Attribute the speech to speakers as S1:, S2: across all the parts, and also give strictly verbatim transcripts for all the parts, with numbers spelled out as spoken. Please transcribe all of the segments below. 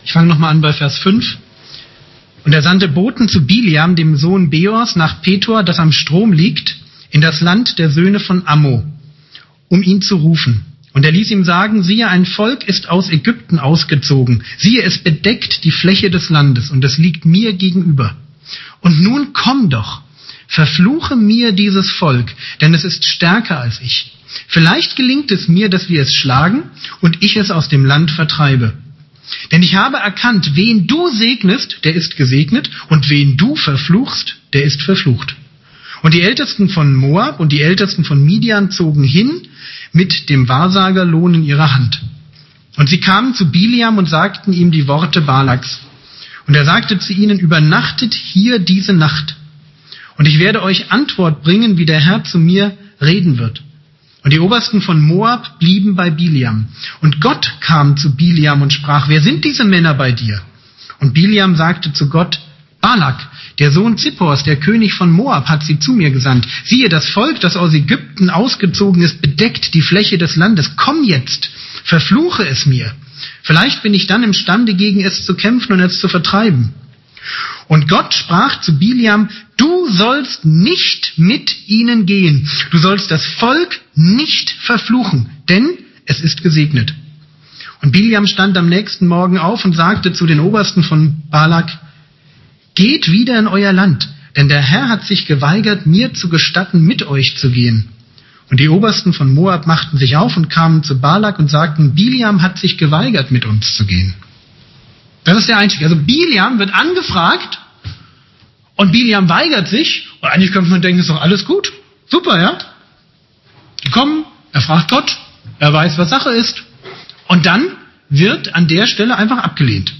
S1: Ich fange nochmal an bei Vers fünf. Und er sandte Boten zu Biliam, dem Sohn Beors, nach Petor, das am Strom liegt, in das Land der Söhne von Ammo, um ihn zu rufen. Und er ließ ihm sagen, siehe, ein Volk ist aus Ägypten ausgezogen. Siehe, es bedeckt die Fläche des Landes und es liegt mir gegenüber. Und nun komm doch, verfluche mir dieses Volk, denn es ist stärker als ich. Vielleicht gelingt es mir, dass wir es schlagen und ich es aus dem Land vertreibe. Denn ich habe erkannt, wen du segnest, der ist gesegnet, und wen du verfluchst, der ist verflucht. Und die Ältesten von Moab und die Ältesten von Midian zogen hin mit dem Wahrsagerlohn in ihrer Hand. Und sie kamen zu Biliam und sagten ihm die Worte Balaks. Und er sagte zu ihnen, übernachtet hier diese Nacht. Und ich werde euch Antwort bringen, wie der Herr zu mir reden wird. Und die Obersten von Moab blieben bei Biliam. Und Gott kam zu Biliam und sprach, wer sind diese Männer bei dir? Und Biliam sagte zu Gott, Balak, der Sohn Zippors, der König von Moab, hat sie zu mir gesandt. Siehe, das Volk, das aus Ägypten ausgezogen ist, bedeckt die Fläche des Landes. Komm jetzt, verfluche es mir. Vielleicht bin ich dann imstande, gegen es zu kämpfen und es zu vertreiben. Und Gott sprach zu Biliam, du sollst nicht mit ihnen gehen. Du sollst das Volk nicht verfluchen, denn es ist gesegnet. Und Biliam stand am nächsten Morgen auf und sagte zu den Obersten von Balak, geht wieder in euer Land, denn der Herr hat sich geweigert, mir zu gestatten, mit euch zu gehen. Und die Obersten von Moab machten sich auf und kamen zu Balak und sagten, Biliam hat sich geweigert, mit uns zu gehen. Das ist der Einstieg. Also Biliam wird angefragt und Biliam weigert sich. Und eigentlich könnte man denken, ist doch alles gut. Super, ja? Die kommen, er fragt Gott, er weiß, was Sache ist. Und dann wird an der Stelle einfach abgelehnt.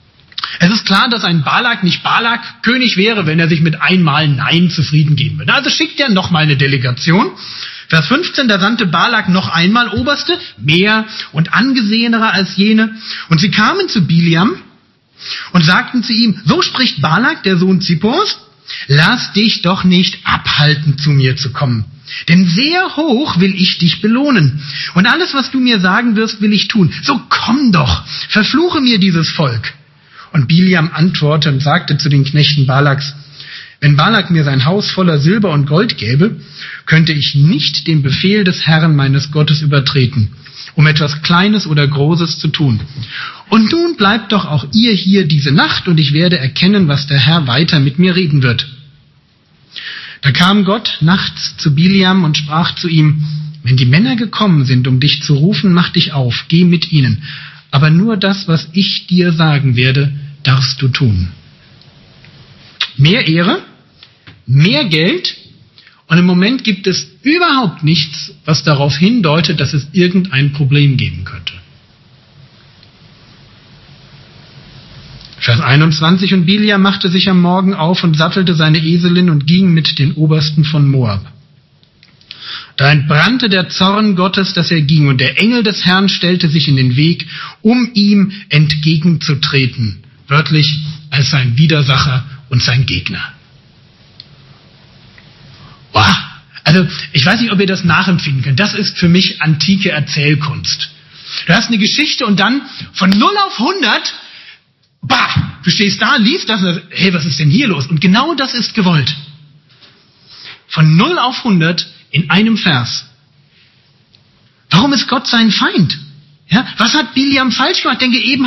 S1: Es ist klar, dass ein Balak nicht Balak König wäre, wenn er sich mit einmal Nein zufrieden geben würde. Also schickt er nochmal eine Delegation. Vers fünfzehn, da sandte Balak noch einmal Oberste, mehr und angesehenere als jene. Und sie kamen zu Biliam und sagten zu ihm, so spricht Balak, der Sohn Zippors, lass dich doch nicht abhalten, zu mir zu kommen. Denn sehr hoch will ich dich belohnen. Und alles, was du mir sagen wirst, will ich tun. So komm doch, verfluche mir dieses Volk. Und Biliam antwortete und sagte zu den Knechten Balaks, wenn Balak mir sein Haus voller Silber und Gold gäbe, könnte ich nicht den Befehl des Herrn meines Gottes übertreten, um etwas Kleines oder Großes zu tun. Und nun bleibt doch auch ihr hier diese Nacht, und ich werde erkennen, was der Herr weiter mit mir reden wird. Da kam Gott nachts zu Biliam und sprach zu ihm, wenn die Männer gekommen sind, um dich zu rufen, mach dich auf, geh mit ihnen. Aber nur das, was ich dir sagen werde, darfst du tun. Mehr Ehre, mehr Geld, und im Moment gibt es überhaupt nichts, was darauf hindeutet, dass es irgendein Problem geben könnte. Vers einundzwanzig, und Biliam machte sich am Morgen auf und sattelte seine Eselin und ging mit den Obersten von Moab. Da entbrannte der Zorn Gottes, dass er ging, und der Engel des Herrn stellte sich in den Weg, um ihm entgegenzutreten, wörtlich als sein Widersacher und sein Gegner. Boah, also ich weiß nicht, ob ihr das nachempfinden könnt. Das ist für mich antike Erzählkunst. Du hast eine Geschichte und dann von null auf hundert, bah, du stehst da, liest das und sagst, hey, was ist denn hier los? Und genau das ist gewollt. Von null auf hundert in einem Vers. Warum ist Gott sein Feind? Ja, was hat Biliam falsch gemacht? Ich denke, eben